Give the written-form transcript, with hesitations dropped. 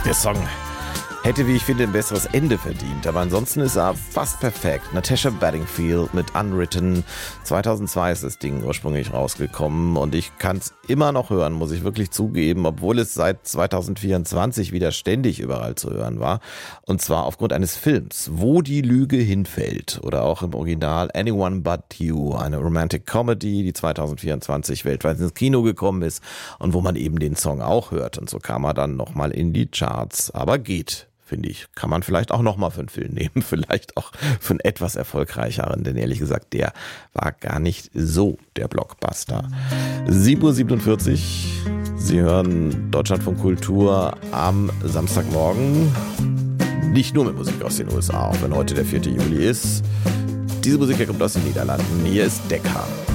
Der Song hätte, wie ich finde, ein besseres Ende verdient, aber ansonsten ist er fast perfekt. Natasha Bedingfield mit Unwritten. 2002 ist das Ding ursprünglich rausgekommen und ich kann es immer noch hören, muss ich wirklich zugeben, obwohl es seit 2024 wieder ständig überall zu hören war. Und zwar aufgrund eines Films, Wo die Lüge hinfällt, oder auch im Original Anyone But You, eine Romantic Comedy, die 2024 weltweit ins Kino gekommen ist und wo man eben den Song auch hört. Und so kam er dann nochmal in die Charts. Aber geht, finde ich. Kann man vielleicht auch nochmal für einen Film nehmen, vielleicht auch für einen etwas erfolgreicheren, denn ehrlich gesagt, der war gar nicht so der Blockbuster. 7:47 Uhr, Sie hören Deutschlandfunk Kultur am Samstagmorgen. Nicht nur mit Musik aus den USA, auch wenn heute der 4. Juli ist. Diese Musik kommt aus den Niederlanden. Hier ist Dekka.